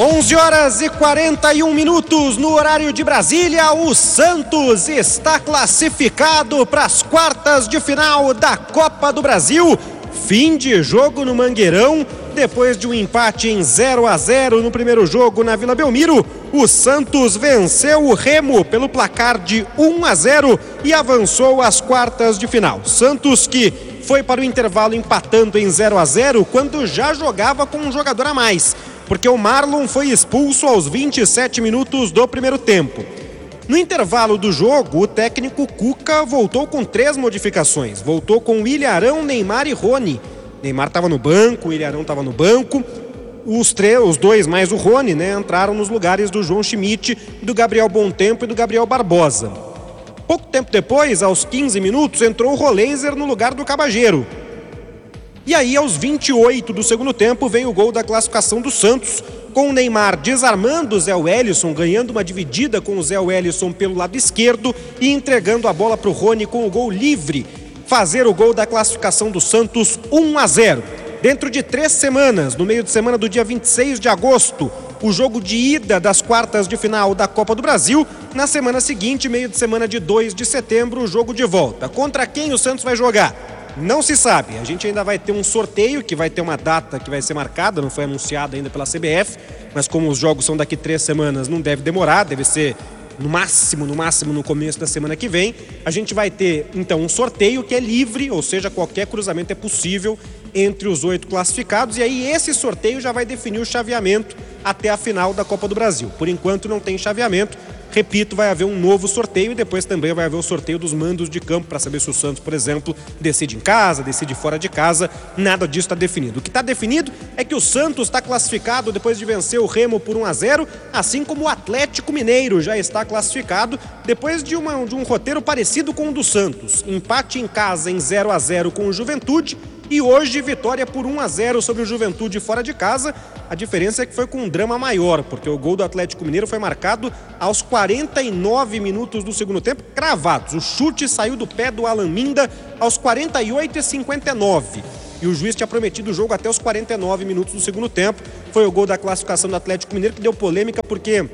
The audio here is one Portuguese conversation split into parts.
11h41 no horário de Brasília. O Santos está classificado para as quartas de final da Copa do Brasil. Fim de jogo no Mangueirão. Depois de um empate em 0-0 no primeiro jogo na Vila Belmiro, o Santos venceu o Remo pelo placar de 1-0 e avançou às quartas de final. Santos que foi para o intervalo empatando em 0-0 quando já jogava com um jogador a mais, porque o Marlon foi expulso aos 27 minutos do primeiro tempo. No intervalo do jogo, o técnico Cuca voltou com 3 modificações. Voltou com Ilharão, Neymar e Rony. Neymar estava no banco, o Ilharão estava no banco. Os dois mais o Rony, entraram nos lugares do João Schmidt, do Gabriel Bontempo e do Gabriel Barbosa. Pouco tempo depois, aos 15 minutos, entrou o Roleiser no lugar do Cabageiro. E aí, aos 28 do segundo tempo, vem o gol da classificação do Santos, com o Neymar desarmando o Zé Wellison, ganhando uma dividida com o Zé Wellison pelo lado esquerdo e entregando a bola para o Rony com o gol livre. Fazer o gol da classificação do Santos 1-0. Dentro de 3 semanas, no meio de semana do dia 26 de agosto, o jogo de ida das quartas de final da Copa do Brasil. Na semana seguinte, meio de semana de 2 de setembro, o jogo de volta. Contra quem o Santos vai jogar? Não se sabe. A gente ainda vai ter um sorteio, que vai ter uma data que vai ser marcada, não foi anunciada ainda pela CBF, mas como os jogos são daqui 3 semanas, não deve demorar, deve ser no máximo no começo da semana que vem. A gente vai ter, então, um sorteio que é livre, ou seja, qualquer cruzamento é possível entre os 8 classificados, e aí esse sorteio já vai definir o chaveamento até a final da Copa do Brasil. Por enquanto não tem chaveamento. Repito, vai haver um novo sorteio e depois também vai haver o sorteio dos mandos de campo para saber se o Santos, por exemplo, decide em casa, decide fora de casa. Nada disso está definido. O que está definido é que o Santos está classificado depois de vencer o Remo por 1-0, assim como o Atlético Mineiro já está classificado depois de um roteiro parecido com o do Santos. Empate em casa em 0-0 com o Juventude. E hoje, vitória por 1-0 sobre o Juventude fora de casa. A diferença é que foi com um drama maior, porque o gol do Atlético Mineiro foi marcado aos 49 minutos do segundo tempo, cravados. O chute saiu do pé do Alan Minda aos 48 e 59. E o juiz tinha prometido o jogo até os 49 minutos do segundo tempo. Foi o gol da classificação do Atlético Mineiro, que deu polêmica porque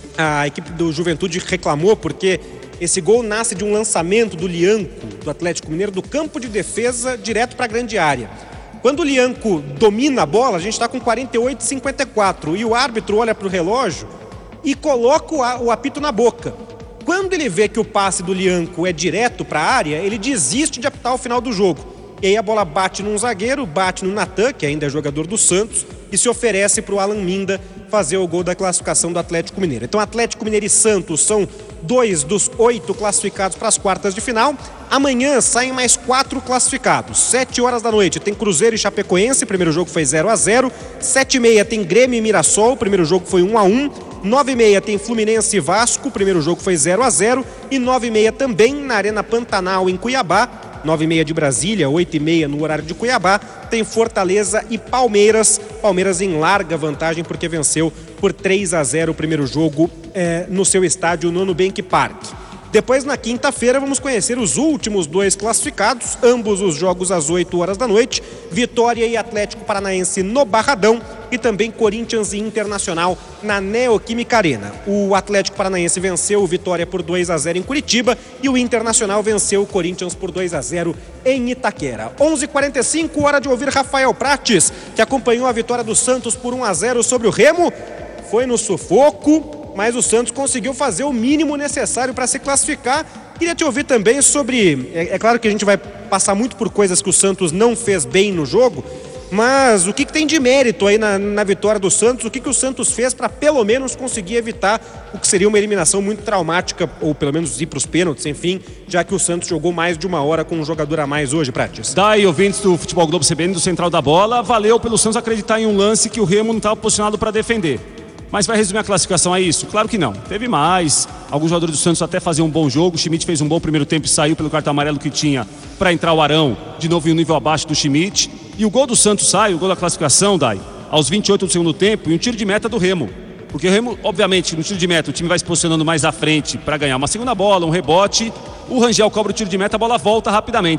a equipe do Juventude reclamou, porque esse gol nasce de um lançamento do Lianco, do Atlético Mineiro, do campo de defesa direto para a grande área. Quando o Lianco domina a bola, a gente está com 48 e 54 e o árbitro olha para o relógio e coloca o apito na boca. Quando ele vê que o passe do Lianco é direto para a área, ele desiste de apitar o final do jogo. E aí a bola bate num zagueiro, bate no Natan, que ainda é jogador do Santos, e se oferece para o Alan Minda fazer o gol da classificação do Atlético Mineiro. Então Atlético Mineiro e Santos são 2 dos 8 classificados para as quartas de final. Amanhã saem mais 4 classificados. 7 horas da noite tem Cruzeiro e Chapecoense, primeiro jogo foi 0-0. 7h30 tem Grêmio e Mirassol, primeiro jogo foi 1-1. 9h30 tem Fluminense e Vasco, primeiro jogo foi 0-0. E 9h30 também na Arena Pantanal em Cuiabá. 9h30 de Brasília, 8h30 no horário de Cuiabá, tem Fortaleza e Palmeiras. Palmeiras em larga vantagem porque venceu por 3-0 o primeiro jogo no seu estádio, no Nubank Park. Depois, na quinta-feira, vamos conhecer os últimos 2 classificados, ambos os jogos às 8 horas da noite, Vitória e Atlético Paranaense no Barradão e também Corinthians e Internacional na Neoquímica Arena. O Atlético Paranaense venceu o Vitória por 2-0 em Curitiba e o Internacional venceu o Corinthians por 2-0 em Itaquera. 11h45, hora de ouvir Rafael Prates, que acompanhou a vitória do Santos por 1-0 sobre o Remo. Foi no sufoco, mas o Santos conseguiu fazer o mínimo necessário para se classificar. Queria te ouvir também sobre... É claro que a gente vai passar muito por coisas que o Santos não fez bem no jogo, mas o que tem de mérito aí na vitória do Santos? O que o Santos fez para pelo menos conseguir evitar o que seria uma eliminação muito traumática, ou pelo menos ir para os pênaltis, enfim, já que o Santos jogou mais de 1 hora com um jogador a mais hoje, Prates. Daí, ouvintes do Futebol Globo CBN, do Central da Bola, valeu pelo Santos acreditar em um lance que o Remo não estava posicionado para defender. Mas vai resumir a classificação a isso? Claro que não. Teve mais. Alguns jogadores do Santos até faziam um bom jogo. O Schmidt fez um bom primeiro tempo e saiu pelo cartão amarelo que tinha para entrar o Arão, de novo em um nível abaixo do Schmidt. E o gol do Santos sai, o gol da classificação, Dai, aos 28 do segundo tempo, e um tiro de meta do Remo. Porque o Remo, obviamente, no tiro de meta, o time vai se posicionando mais à frente para ganhar uma segunda bola, um rebote. O Rangel cobra o tiro de meta, a bola volta rapidamente.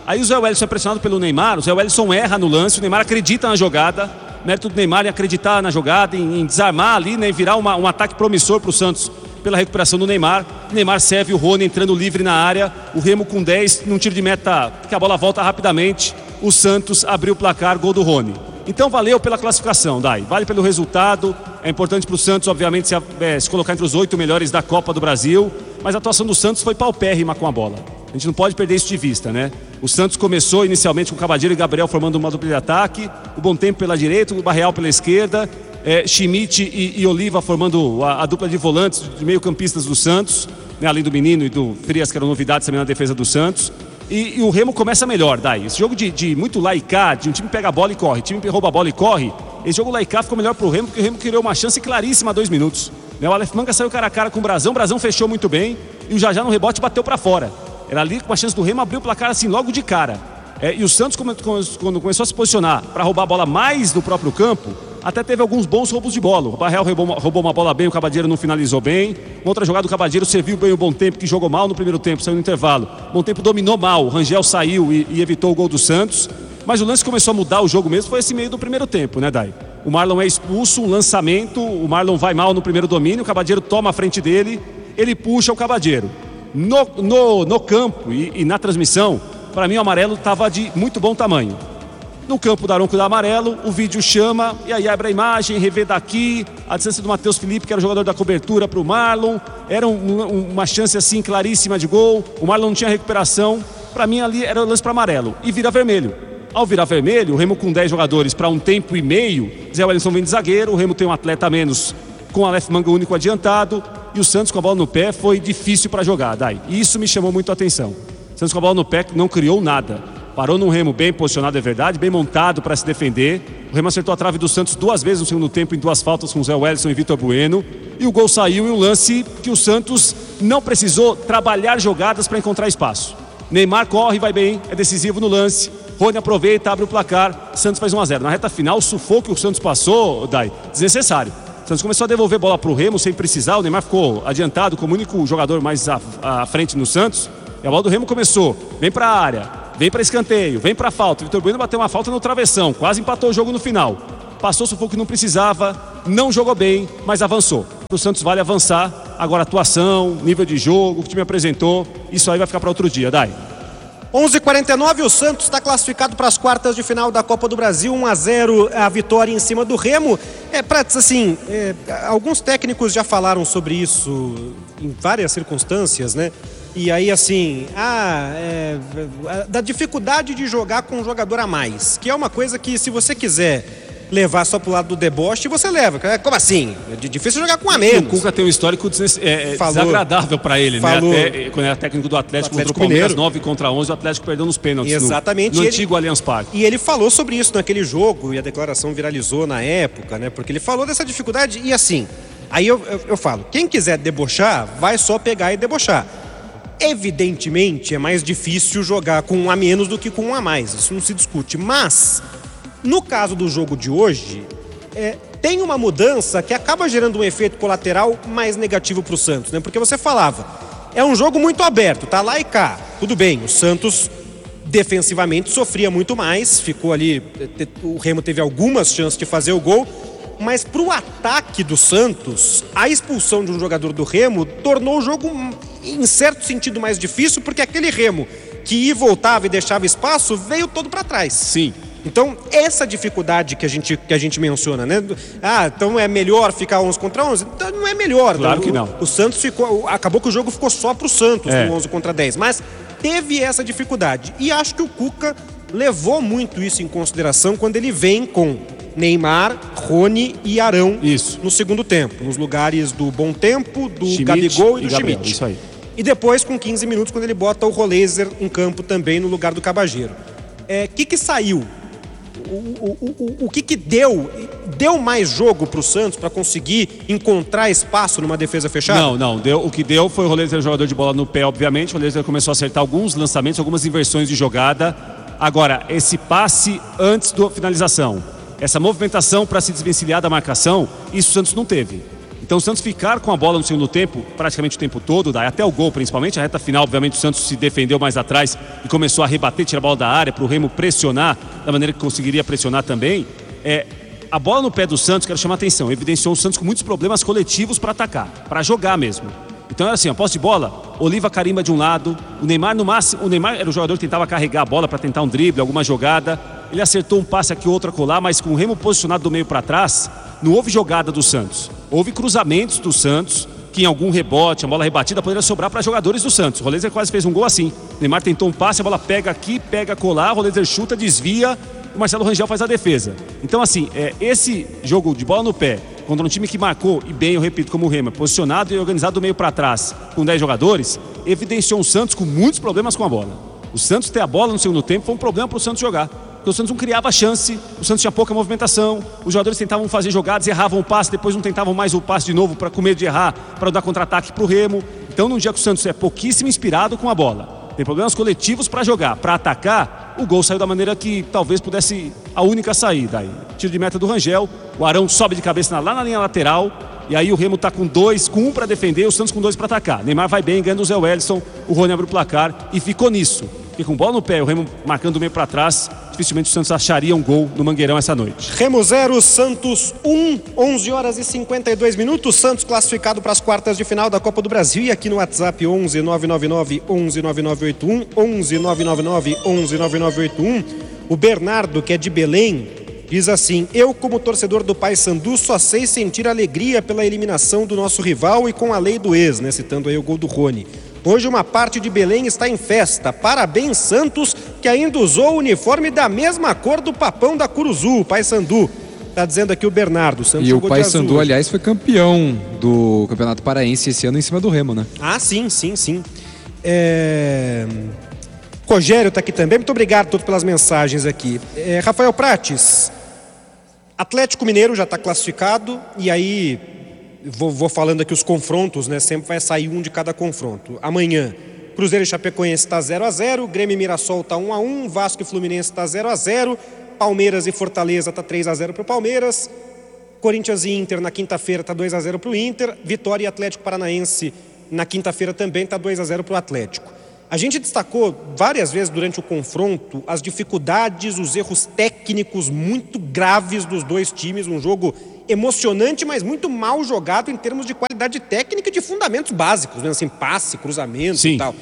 Aí o Zé Wellison é pressionado pelo Neymar, o Zé Wellison erra no lance, o Neymar acredita na jogada, mérito do Neymar em acreditar na jogada, em desarmar ali, né, virar um ataque promissor para o Santos pela recuperação do Neymar. O Neymar serve o Rony entrando livre na área, o Remo com 10, num tiro de meta que a bola volta rapidamente, o Santos abriu o placar, gol do Rony. Então valeu pela classificação, Dai, vale pelo resultado, é importante para o Santos, obviamente, se colocar entre os 8 melhores da Copa do Brasil, mas a atuação do Santos foi paupérrima com a bola. A gente não pode perder isso de vista, né? O Santos começou inicialmente com o Cavadinho e Gabriel formando uma dupla de ataque, o Bom Tempo pela direita, o Barreal pela esquerda, Schmidt e Oliva formando a dupla de volantes, de meio-campistas do Santos, né? Além do Menino e do Frias, que eram novidades também na defesa do Santos. E o Remo começa melhor, Dai. Esse jogo de muito lá e cá, de um time pega a bola e corre, time rouba a bola e corre, esse jogo lá e cá ficou melhor pro Remo, porque o Remo criou uma chance claríssima a 2 minutos. O Aleph Manga saiu cara a cara com o Brazão fechou muito bem, e o Jajá no rebote bateu para fora. Era ali com uma chance do Remo, abriu o placar assim logo de cara. E o Santos, quando começou a se posicionar para roubar a bola mais no próprio campo, até teve alguns bons roubos de bola. O Barreal roubou uma bola bem, o Cavadinho não finalizou bem. Outra jogada do Cavadinho serviu bem o Bom Tempo, que jogou mal no primeiro tempo, saiu no intervalo. O Bom Tempo dominou mal, o Rangel saiu e evitou o gol do Santos. Mas o lance que começou a mudar o jogo mesmo foi esse meio do primeiro tempo, né, Dai? O Marlon é expulso, um lançamento, o Marlon vai mal no primeiro domínio, o Cavadinho toma a frente dele, ele puxa o Cavadinho. No campo e na transmissão, para mim o amarelo estava de muito bom tamanho. No campo do Aronco dá amarelo, o vídeo chama, e aí abre a imagem, revê daqui, a distância do Matheus Felipe, que era o jogador da cobertura para o Marlon, era uma chance assim claríssima de gol, o Marlon não tinha recuperação, para mim ali era o lance para amarelo, e vira vermelho. Ao virar vermelho, o Remo com 10 jogadores para 1 tempo e meio, Zé Wellison vem de zagueiro, o Remo tem um atleta a menos com o Aleph Manga único adiantado, e o Santos com a bola no pé foi difícil para jogar, Dai. Isso me chamou muito a atenção. O Santos com a bola no pé não criou nada. Parou num Remo bem posicionado, é verdade, bem montado para se defender. O Remo acertou a trave do Santos 2 vezes no segundo tempo, em 2 faltas com o Zé Wellison e Vitor Bueno. E o gol saiu em um lance que o Santos não precisou trabalhar jogadas para encontrar espaço. Neymar corre, vai bem, é decisivo no lance. Rony aproveita, abre o placar, Santos faz 1-0. Na reta final, o sufoco que o Santos passou, Dai, desnecessário. O Santos começou a devolver bola para o Remo sem precisar, o Neymar ficou adiantado como único jogador mais à frente no Santos. E a bola do Remo começou, vem para a área, vem para escanteio, vem para falta. Vitor Bueno bateu uma falta no travessão, quase empatou o jogo no final. Passou o sufoco que não precisava, não jogou bem, mas avançou. O Santos vale avançar, agora atuação, nível de jogo, o que o time apresentou, isso aí vai ficar para outro dia, Dai. 11h49, o Santos está classificado para as quartas de final da Copa do Brasil, 1-0 a vitória em cima do Remo. Alguns técnicos já falaram sobre isso em várias circunstâncias, né? E aí da dificuldade de jogar com um jogador a mais, que é uma coisa que, se você quiser levar só pro lado do deboche, você leva. Como assim? É difícil jogar com a menos. O Cuca tem um histórico desagradável para ele, né? Até quando era técnico do Atlético contra o Palmeiras, 9-11, o Atlético perdeu nos pênaltis. Exatamente. No antigo Allianz Parque. E ele falou sobre isso naquele jogo, e a declaração viralizou na época, né? Porque ele falou dessa dificuldade, e assim, aí eu falo, quem quiser debochar, vai só pegar e debochar. Evidentemente, é mais difícil jogar com um a menos do que com um a mais, isso não se discute, mas no caso do jogo de hoje, tem uma mudança que acaba gerando um efeito colateral mais negativo para o Santos, né? Porque você falava, é um jogo muito aberto, tá lá e cá, tudo bem, o Santos defensivamente sofria muito mais, ficou ali, o Remo teve algumas chances de fazer o gol, mas para o ataque do Santos, a expulsão de um jogador do Remo tornou o jogo, em certo sentido, mais difícil, porque aquele Remo que ia e voltava e deixava espaço, veio todo para trás. Sim. Então, essa dificuldade que a gente menciona, né? Então é melhor ficar 11 contra 11? Então, não é melhor. Claro que não. O Santos acabou que o jogo ficou só pro Santos, no 11 contra 10, mas teve essa dificuldade. E acho que o Cuca levou muito isso em consideração quando ele vem com Neymar, Rony e Arão no segundo tempo, nos lugares do Bom Tempo, do Schmidt, Gabigol e do Gabriel, Schmidt. isso aí. E depois, com 15 minutos, quando ele bota o Roleiser em campo também no lugar do Cabageiro. Que saiu? O que deu? Deu mais jogo pro Santos para conseguir encontrar espaço numa defesa fechada? Não. O que deu foi o Roleiser jogador de bola no pé, obviamente. O Roleiser começou a acertar alguns lançamentos, algumas inversões de jogada. Agora, esse passe antes da finalização, essa movimentação para se desvencilhar da marcação, isso o Santos não teve. Então o Santos ficar com a bola no segundo tempo, praticamente o tempo todo, até o gol principalmente, a reta final, obviamente o Santos se defendeu mais atrás e começou a rebater, tirar a bola da área para o Remo pressionar, da maneira que conseguiria pressionar também. A bola no pé do Santos, quero chamar a atenção, evidenciou o Santos com muitos problemas coletivos para atacar, para jogar mesmo. Então era assim, a posse de bola, Oliva carimba de um lado, o Neymar no máximo, o Neymar era o jogador que tentava carregar a bola para tentar um drible, alguma jogada, ele acertou um passe aqui, outro acolá, mas com o Remo posicionado do meio para trás, não houve jogada do Santos, houve cruzamentos do Santos, que em algum rebote, a bola rebatida poderia sobrar para jogadores do Santos. O Rolezer quase fez um gol assim, o Neymar tentou um passe, a bola pega aqui, pega acolá, o Rolezer chuta, desvia, o Marcelo Rangel faz a defesa. Então assim, esse jogo de bola no pé, contra um time que marcou, e bem, eu repito, como o Remo, posicionado e organizado do meio para trás, com 10 jogadores, evidenciou um Santos com muitos problemas com a bola. O Santos ter a bola no segundo tempo foi um problema para o Santos jogar. Porque o Santos não criava chance, o Santos tinha pouca movimentação, os jogadores tentavam fazer jogadas, erravam o passe, depois não tentavam mais o passe de novo com medo de errar, para dar contra-ataque para o Remo. Então, num dia que o Santos é pouquíssimo inspirado com a bola, tem problemas coletivos para jogar, para atacar, o gol saiu da maneira que talvez pudesse a única saída. Aí, tiro de meta do Rangel, o Arão sobe de cabeça lá na linha lateral, e aí o Remo está com um para defender, o Santos com 2 para atacar. Neymar vai bem, ganhando o Zé Wellison, o Rony abre o placar e ficou nisso. Porque com bola no pé, o Remo marcando o meio para trás, dificilmente o Santos acharia um gol no Mangueirão essa noite. Remo 0, Santos 1, 11 horas e 52 minutos. Santos classificado para as quartas de final da Copa do Brasil. E aqui no WhatsApp 11 999 11 9981, 11 999 11 9981. O Bernardo, que é de Belém, diz assim: eu, como torcedor do Paysandu, só sei sentir alegria pela eliminação do nosso rival e com a lei do ex, né? Citando aí o gol do Rony. Hoje uma parte de Belém está em festa. Parabéns, Santos, que ainda usou o uniforme da mesma cor do Papão da Curuzu, o Paysandu. Está dizendo aqui o Bernardo. Santos e o Paysandu, aliás, foi campeão do Campeonato Paraense esse ano em cima do Remo, né? Ah, sim. Rogério está aqui também. Muito obrigado a todos pelas mensagens aqui. Rafael Prates, Atlético Mineiro já está classificado. E aí... Vou falando aqui os confrontos, né? Sempre vai sair um de cada confronto. Amanhã, Cruzeiro e Chapecoense está 0-0, Grêmio e Mirassol está 1-1, Vasco e Fluminense está 0-0, Palmeiras e Fortaleza está 3-0 para o Palmeiras, Corinthians e Inter na quinta-feira está 2-0 para o Inter, Vitória e Atlético Paranaense na quinta-feira também está 2-0 para o Atlético. A gente destacou várias vezes durante o confronto as dificuldades, os erros técnicos muito graves dos dois times, um jogo emocionante, mas muito mal jogado em termos de qualidade técnica e de fundamentos básicos, né? Assim, passe, cruzamento e tal.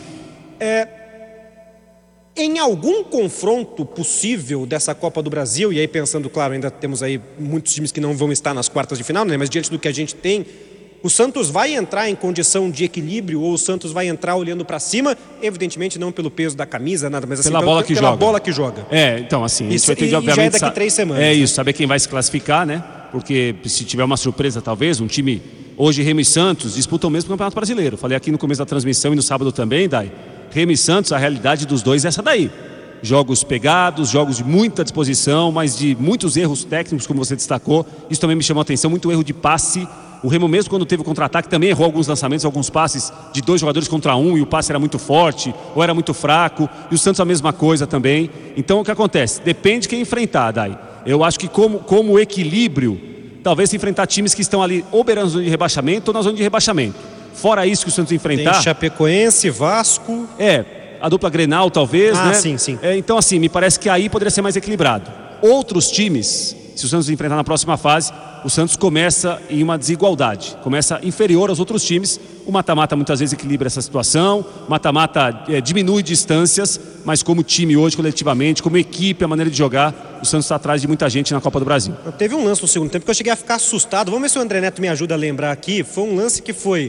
Em algum confronto possível dessa Copa do Brasil, e aí pensando, claro, ainda temos aí muitos times que não vão estar nas quartas de final, né? Mas diante do que a gente tem, o Santos vai entrar em condição de equilíbrio ou o Santos vai entrar olhando para cima? Evidentemente não pelo peso da camisa, nada, mas assim, pela bola que joga. Então assim, isso vai ter de, obviamente, já é daqui 3 semanas. Saber quem vai se classificar, né? Porque se tiver uma surpresa, talvez, um time... Hoje, Remo e Santos disputam o mesmo Campeonato Brasileiro. Falei aqui no começo da transmissão e no sábado também, Dai. Remo e Santos, a realidade dos dois é essa daí. Jogos pegados, jogos de muita disposição, mas de muitos erros técnicos, como você destacou. Isso também me chamou a atenção, muito erro de passe. O Remo mesmo, quando teve o contra-ataque, também errou alguns lançamentos, alguns passes de 2 jogadores contra 1, e o passe era muito forte ou era muito fraco. E o Santos a mesma coisa também. Então, o que acontece? Depende de quem enfrentar, Dai. Eu acho que como equilíbrio, talvez se enfrentar times que estão ali ou beirando a zona de rebaixamento ou na zona de rebaixamento. Fora isso que o Santos enfrentar... Tem Chapecoense, Vasco... a dupla Grenal talvez, né? Sim. Então assim, me parece que aí poderia ser mais equilibrado. Outros times, se o Santos enfrentar na próxima fase, o Santos começa em uma desigualdade, começa inferior aos outros times. O mata-mata muitas vezes equilibra essa situação, o mata-mata diminui distâncias, mas como time hoje, coletivamente, como equipe, a maneira de jogar, o Santos está atrás de muita gente na Copa do Brasil. Teve um lance no segundo tempo que eu cheguei a ficar assustado. Vamos ver se o André Neto me ajuda a lembrar aqui. Foi um lance que foi...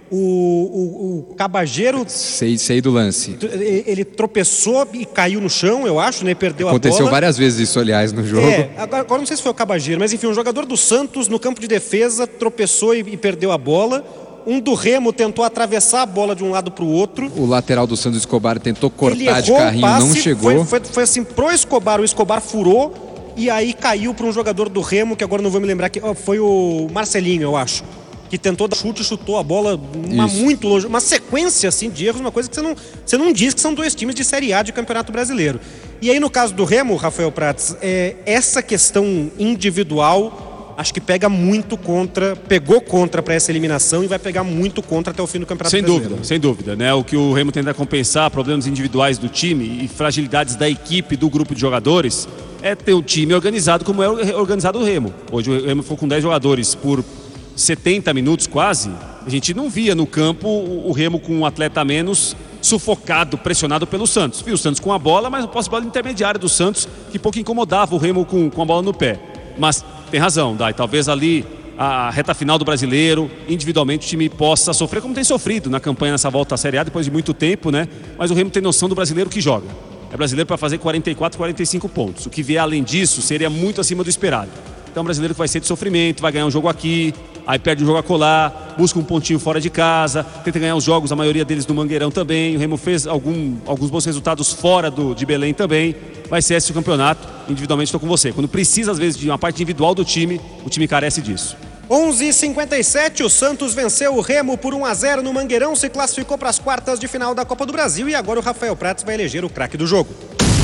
O Cabageiro... Sei do lance. Ele tropeçou e caiu no chão, eu acho, né? Perdeu Aconteceu a bola. várias vezes isso, aliás, no jogo. Agora não sei se foi o Cabageiro, mas enfim, um jogador do Santos no campo de defesa tropeçou e perdeu a bola. Um do Remo tentou atravessar a bola de um lado para o outro. O lateral do Santos, Escobar, tentou cortar de carrinho, passe, não chegou. Foi assim pro Escobar, o Escobar furou e aí caiu para um jogador do Remo, que agora não vou me lembrar, que foi o Marcelinho, eu acho, que tentou dar chute, chutou a bola muito longe. Uma sequência assim, de erros, uma coisa que você não diz que são dois times de Série A de Campeonato Brasileiro. E aí no caso do Remo, Rafael Prates, essa questão individual acho que pegou contra para essa eliminação e vai pegar muito contra até o fim do Campeonato Brasileiro. Sem dúvida, né? O que o Remo tenta compensar, problemas individuais do time e fragilidades da equipe, do grupo de jogadores, é ter um time organizado como é organizado o Remo. Hoje o Remo foi com 10 jogadores por 70 minutos quase. A gente não via no campo o Remo com um atleta a menos, sufocado, pressionado pelo Santos. Viu o Santos com a bola, mas uma posse de bola intermediária do Santos que pouco incomodava o Remo com a bola no pé. Mas tem razão, Dai, talvez ali a reta final do Brasileiro, individualmente o time possa sofrer como tem sofrido na campanha nessa volta à Série A depois de muito tempo, né? Mas o Remo tem noção do brasileiro que joga. É brasileiro para fazer 44, 45 pontos. O que vier além disso seria muito acima do esperado. Então o brasileiro que vai ser de sofrimento, vai ganhar um jogo aqui, aí perde um jogo acolá, busca um pontinho fora de casa, tenta ganhar os jogos, a maioria deles do Mangueirão também. O Remo fez alguns bons resultados fora de Belém também. Vai ser esse o campeonato. Individualmente estou com você. Quando precisa, às vezes, de uma parte individual do time, o time carece disso. 11h57, o Santos venceu o Remo por 1-0 no Mangueirão, se classificou para as quartas de final da Copa do Brasil e agora o Rafael Prats vai eleger o craque do jogo.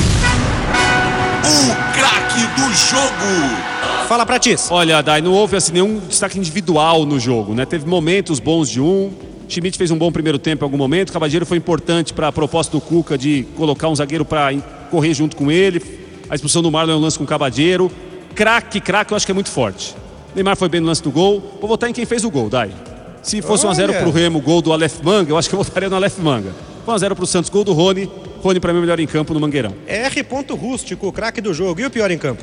O craque do jogo! Fala, Pratis. Olha, Dai, não houve assim, nenhum destaque individual no jogo, né? Teve momentos bons de Schmidt fez um bom primeiro tempo em algum momento, Cabadeiro foi importante para a proposta do Cuca de colocar um zagueiro para correr junto com ele. A expulsão do Marlon é um lance com o Cabadeiro. Craque, eu acho que é muito forte. Neymar foi bem no lance do gol. Vou votar em quem fez o gol, Dai. Se fosse 1-0 pro Remo, gol do Aleph Manga, eu acho que eu votaria no Aleph Manga. 1-0 pro Santos, gol do Rony. Rony para mim é o melhor em campo no Mangueirão. R. Rústico, o craque do jogo. E o pior em campo?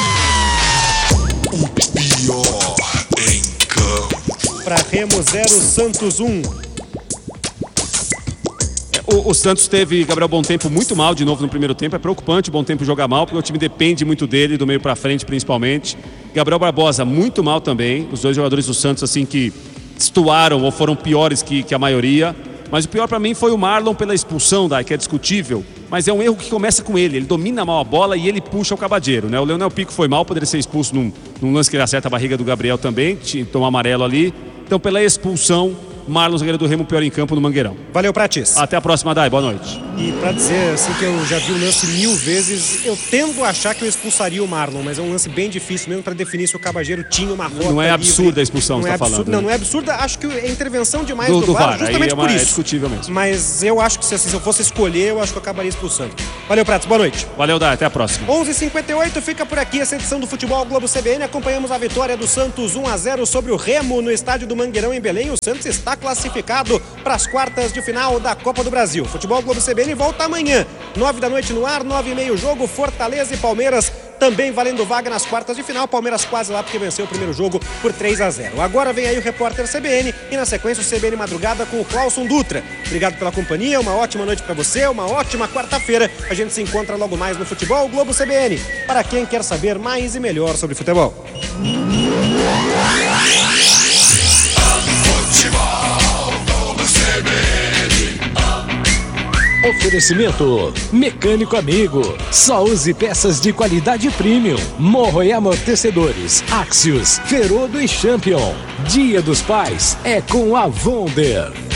O pior em campo. Para Remo 0, Santos 1. O Santos teve Gabriel Bontempo muito mal de novo no primeiro tempo. É preocupante o Bontempo jogar mal, porque o time depende muito dele, do meio para frente principalmente. Gabriel Barbosa muito mal também. Os dois jogadores do Santos assim que destoaram ou foram piores que a maioria. Mas o pior para mim foi o Marlon pela expulsão, que é discutível. Mas é um erro que começa com ele. Ele domina mal a bola e ele puxa o Cabadeiro, né? O Leonel Pico foi mal, poderia ser expulso num lance que ele acerta a barriga do Gabriel também, tomou amarelo ali. Então pela expulsão, Marlon, zagueiro do Remo, pior em campo no Mangueirão. Valeu, Pratis. Até a próxima, Dai. Boa noite. E pra dizer assim que eu já vi o lance 1000 vezes, eu tendo a achar que eu expulsaria o Marlon, mas é um lance bem difícil mesmo pra definir se o Cabadeiro tinha uma rota. Não é absurda a expulsão, não você é tá absurda, falando. Não é absurda. Acho que é intervenção demais do VAR, justamente por isso. É discutível mesmo. Mas eu acho que se eu fosse escolher, eu acho que eu acabaria expulsando. Valeu, Pratos. Boa noite. Valeu, Dai. Até a próxima. 11h58, fica por aqui essa edição do Futebol Globo CBN. Acompanhamos a vitória do Santos 1-0 sobre o Remo no estádio do Mangueirão em Belém. O Santos está classificado para as quartas de final da Copa do Brasil. Futebol Globo CBN volta amanhã, 9 da noite no ar, 9h30 jogo, Fortaleza e Palmeiras também valendo vaga nas quartas de final. Palmeiras quase lá porque venceu o primeiro jogo por 3-0. Agora vem aí o repórter CBN e na sequência o CBN Madrugada com o Clauson Dutra. Obrigado pela companhia, uma ótima noite para você, uma ótima quarta-feira. A gente se encontra logo mais no Futebol Globo CBN, para quem quer saber mais e melhor sobre futebol. Oferecimento Mecânico Amigo. Só use peças de qualidade premium. Morro e amortecedores Axios, Ferodo e Champion. Dia dos Pais é com a Wonder.